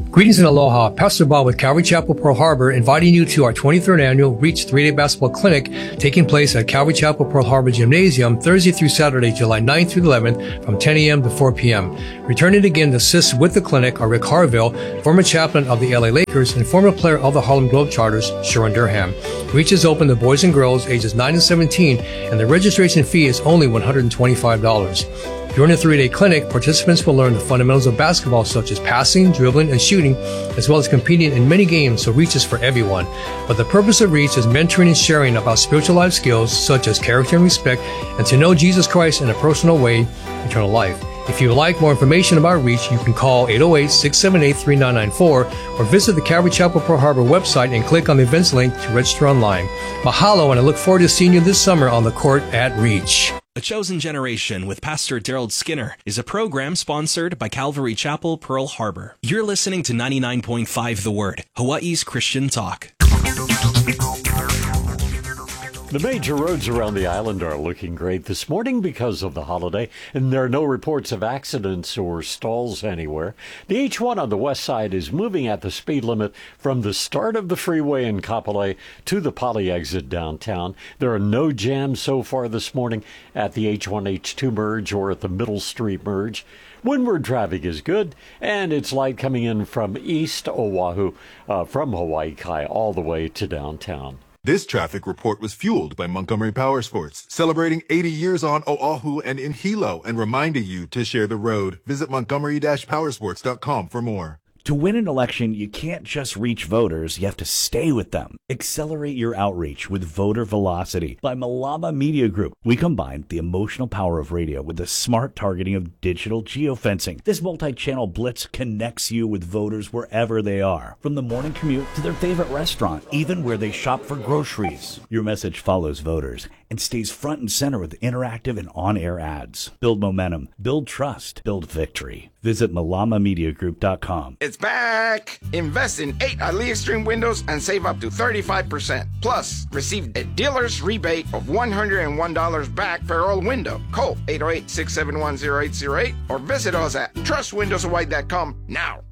Greetings and aloha. Pastor Bob with Calvary Chapel, Pearl Harbor, inviting you to our 23rd annual REACH 3-Day Basketball Clinic taking place at Calvary Chapel, Pearl Harbor Gymnasium Thursday through Saturday, July 9th through the 11th from 10 a.m. to 4 p.m. Returning again to assist with the clinic are Rick Harville, former chaplain of the LA Lakers and former player of the Harlem Globetrotters, Sharon Durham. REACH is open to boys and girls ages 9 and 17, and the registration fee is only $125. During the 3-day clinic, participants will learn the fundamentals of basketball such as passing, dribbling, and shooting, as well as competing in many games, so REACH is for everyone. But the purpose of REACH is mentoring and sharing about spiritual life skills such as character and respect, and to know Jesus Christ in a personal way, eternal life. If you would like more information about REACH, you can call 808-678-3994 or visit the Calvary Chapel Pearl Harbor website and click on the events link to register online. Mahalo, and I look forward to seeing you this summer on the court at REACH. A Chosen Generation with Pastor Daryl Skinner is a program sponsored by Calvary Chapel, Pearl Harbor. You're listening to 99.5 The Word, Hawaii's Christian talk. The major roads around the island are looking great this morning because of the holiday, and there are no reports of accidents or stalls anywhere. The H1 on the west side is moving at the speed limit from the start of the freeway in Kapolei to the Poly exit downtown. There are no jams so far this morning at the H1-H2 merge or at the Middle Street merge. Windward traffic is good, and it's light coming in from East Oahu, from Hawaii Kai all the way to downtown. This traffic report was fueled by Montgomery Powersports, celebrating 80 years on Oahu and in Hilo, and reminding you to share the road. Visit Montgomery-Powersports.com for more. To win an election, you can't just reach voters, you have to stay with them. Accelerate your outreach with Voter Velocity by Malama Media Group. We combine the emotional power of radio with the smart targeting of digital geofencing. This multi-channel blitz connects you with voters wherever they are, from the morning commute to their favorite restaurant, even where they shop for groceries. Your message follows voters and stays front and center with interactive and on-air ads. Build momentum, build trust, build victory. Visit MalamaMediaGroup.com. It's back! Invest in 8 AliExtreme windows and save up to 35%. Plus, receive a dealer's rebate of $101 back per all window. Call 808-671-0808 or visit us at trustwindowshawaii.com now.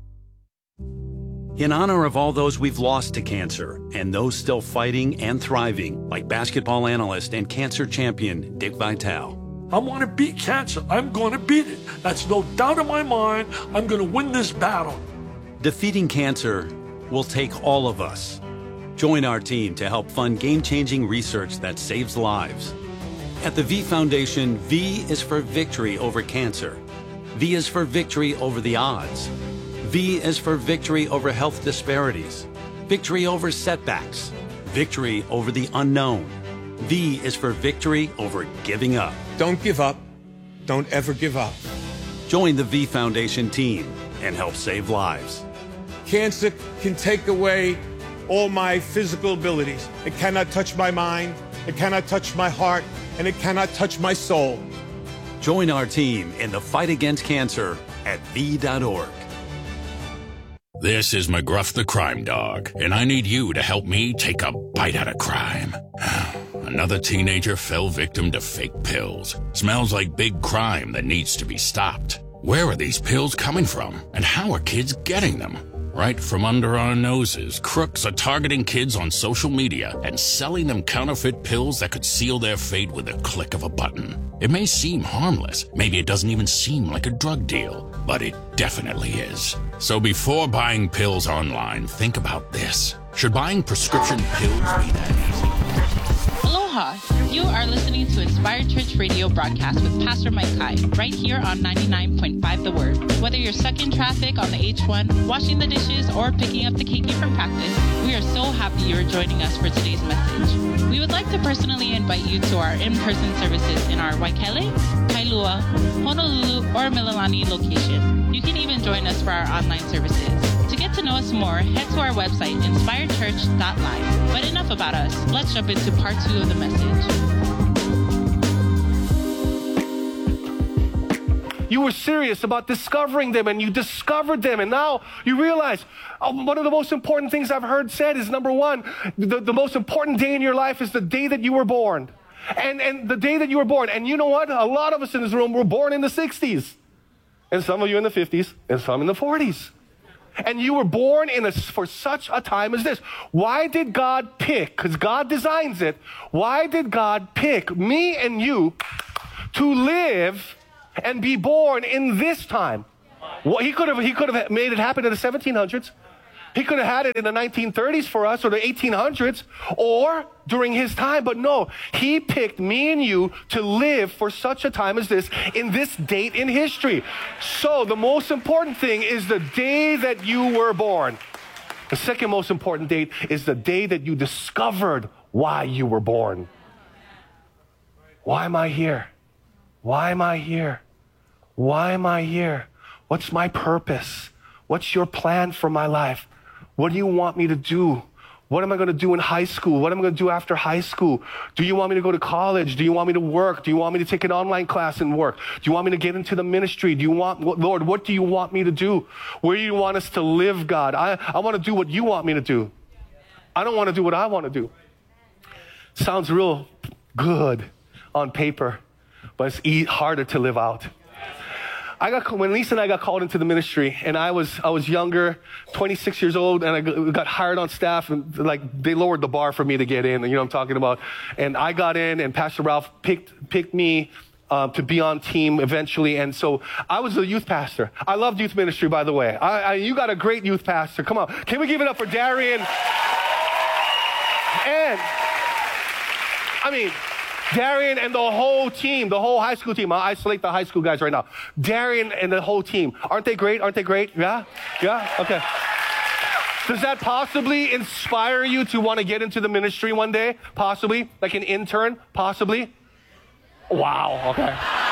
In honor of all those we've lost to cancer and those still fighting and thriving, like basketball analyst and cancer champion Dick Vitale. I want to beat cancer. I'm going to beat it. That's no doubt in my mind. I'm going to win this battle. Defeating cancer will take all of us. Join our team to help fund game-changing research that saves lives. At the V Foundation, V is for victory over cancer. V is for victory over the odds. V is for victory over health disparities, victory over setbacks, victory over the unknown. V is for victory over giving up. Don't give up. Don't ever give up. Join the V Foundation team and help save lives. Cancer can take away all my physical abilities. It cannot touch my mind, it cannot touch my heart, and it cannot touch my soul. Join our team in the fight against cancer at V.org. This is McGruff the Crime Dog, and I need you to help me take a bite out of crime. Another teenager fell victim to fake pills. Smells like big crime that needs to be stopped. Where are these pills coming from, and how are kids getting them? Right from under our noses, crooks are targeting kids on social media and selling them counterfeit pills that could seal their fate with a click of a button. It may seem harmless, maybe it doesn't even seem like a drug deal, but it definitely is. So before buying pills online, think about this. Should buying prescription pills be that easy? Aloha! You are listening to Inspired Church Radio broadcast with Pastor Mike Kai, right here on 99.5 The Word. Whether you're stuck in traffic on the H1, washing the dishes, or picking up the keiki from practice, we are so happy you're joining us for today's message. We would like to personally invite you to our in-person services in our Waikele, Kailua, Honolulu, or Mililani location. You can even join us for our online services. To get to know us more, head to our website, inspiredchurch.live. But enough about us. Let's jump into part 2 of the message. You were serious about discovering them, and you discovered them, and now you realize one of the most important things I've heard said is, number one, the most important day in your life is the day that you were born. And the day that you were born. And you know what? A lot of us in this room were born in the 60s. And some of you in the 50s, and some in the 40s. And you were born for such a time as this. Why did God pick, because God designs it, why did God pick me and you to live and be born in this time? Well, he could have made it happen in the 1700s. He could have had it in the 1930s for us, or the 1800s, or during his time. But no, he picked me and you to live for such a time as this, in this date in history. So the most important thing is the day that you were born. The second most important date is the day that you discovered why you were born. Why am I here? Why am I here? Why am I here? What's my purpose? What's your plan for my life? What do you want me to do? What am I going to do in high school? What am I going to do after high school? Do you want me to go to college? Do you want me to work? Do you want me to take an online class and work? Do you want me to get into the ministry? Lord, what do you want me to do? Where do you want us to live, God? I want to do what you want me to do. I don't want to do what I want to do. Sounds real good on paper, but it's harder to live out. When Lisa and I got called into the ministry, and I was younger, 26 years old, and I got hired on staff, and they lowered the bar for me to get in, you know what I'm talking about. And I got in, and Pastor Ralph picked me to be on team eventually, and so I was a youth pastor. I loved youth ministry, by the way. You got a great youth pastor. Come on, can we give it up for Darian? And Darian and the whole team, the whole high school team. I'll isolate the high school guys right now. Darian and the whole team. Aren't they great? Aren't they great? Yeah? Yeah? Okay. Does that possibly inspire you to want to get into the ministry one day? Possibly? Like an intern? Possibly? Wow. Okay.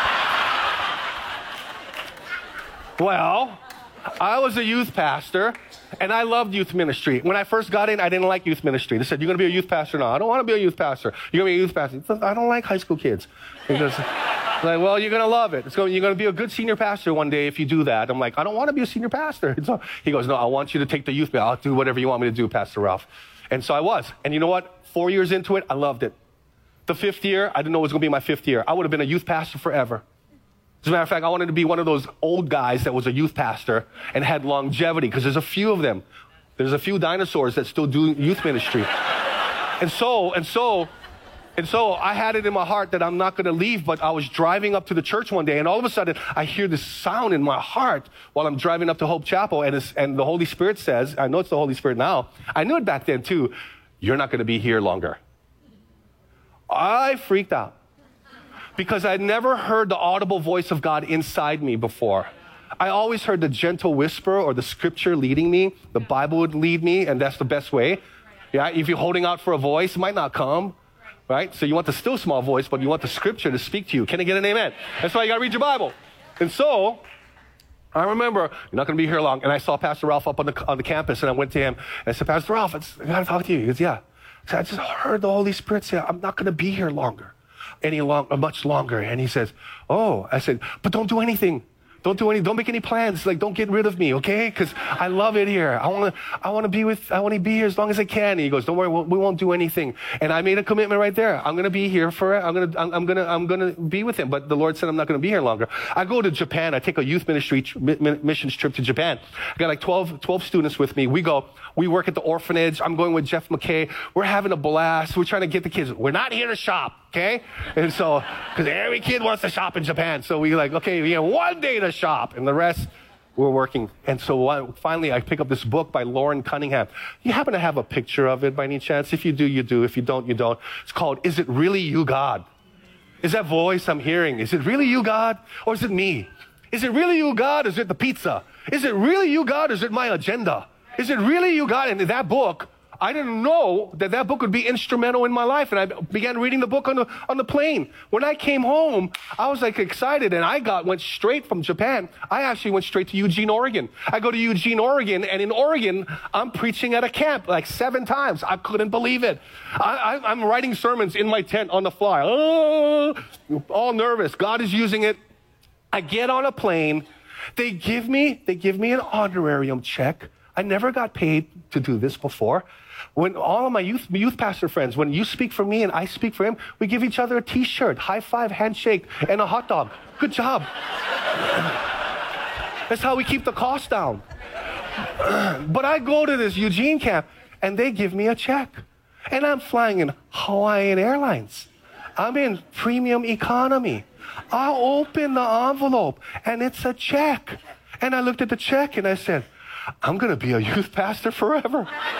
Well, I was a youth pastor, and I loved youth ministry. When I first got in, I didn't like youth ministry. They said, "You're going to be a youth pastor?" No, I don't want to be a youth pastor. You're going to be a youth pastor. Said, I don't like high school kids. Because, well, you're going to love it. You're going to be a good senior pastor one day if you do that. I'm like, I don't want to be a senior pastor. So he goes, "No, I want you to take the youth. I'll do whatever you want me to do, Pastor Ralph." And so I was. And you know what? 4 years into it, I loved it. The 5th year, I didn't know it was going to be my 5th year. I would have been a youth pastor forever. As a matter of fact, I wanted to be one of those old guys that was a youth pastor and had longevity, because there's a few of them. There's a few dinosaurs that still do youth ministry. And so I had it in my heart that I'm not going to leave, but I was driving up to the church one day, and all of a sudden I hear this sound in my heart while I'm driving up to Hope Chapel, and the Holy Spirit says, I know it's the Holy Spirit now, I knew it back then too, "You're not going to be here longer." I freaked out, because I'd never heard the audible voice of God inside me before. I always heard the gentle whisper or the scripture leading me. The Bible would lead me, and that's the best way. Yeah, if you're holding out for a voice, it might not come, right? So you want the still small voice, but you want the scripture to speak to you. Can I get an amen? That's why you got to read your Bible. And so I remember, "You're not going to be here long." And I saw Pastor Ralph up on the campus, and I went to him, and I said, "Pastor Ralph, I got to talk to you." He goes, "Yeah." I said, "I just heard the Holy Spirit say, I'm not going to be here much longer. And he says, "Oh." I said, "But don't do anything. Don't make any plans. Don't get rid of me, okay? Because I love it here. I want to be here as long as I can." And he goes, "Don't worry, we won't do anything." And I made a commitment right there. I'm going to be here I'm going to be with him. But the Lord said I'm not going to be here longer. I go to Japan. I take a youth ministry missions trip to Japan. I got 12 students with me. We work at the orphanage. I'm going with Jeff McKay. We're having a blast. We're trying to get the kids. We're not here to shop, okay? And so, because every kid wants to shop in Japan. So we okay, we have one day to shop, and the rest we're working. And so finally I pick up this book by Lauren Cunningham. You happen to have a picture of it by any chance? If you do, you do. If you don't, you don't. It's called "Is It Really You, God?" Is that voice I'm hearing? Is it really you, God? Or is it me? Is it really you, God? Is it the pizza? Is it really you, God? Is it my agenda? Is it really you, God? And that book, I didn't know that book would be instrumental in my life. And I began reading the book on the plane. When I came home, I was excited, and went straight from Japan. I actually went straight to Eugene, Oregon. I go to Eugene, Oregon, and in Oregon, I'm preaching at a camp 7 times. I couldn't believe it. I'm writing sermons in my tent on the fly. All nervous. God is using it. I get on a plane. They give me an honorarium check. I never got paid to do this before. When all of my youth pastor friends, when you speak for me and I speak for him, we give each other a t-shirt, high five, handshake, and a hot dog. Good job. That's how we keep the cost down. But I go to this Eugene camp, and they give me a check. And I'm flying in Hawaiian Airlines. I'm in premium economy. I open the envelope, and it's a check. And I looked at the check, and I said, I'm going to be a youth pastor forever.